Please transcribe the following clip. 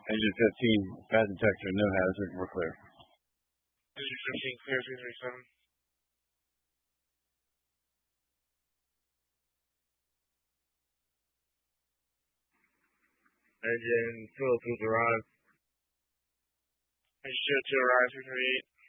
Engine 15, bad detector, no hazard, we're clear. Engine 15, clear 337. Engine 202 arrive. Engine 202 arrive, 338.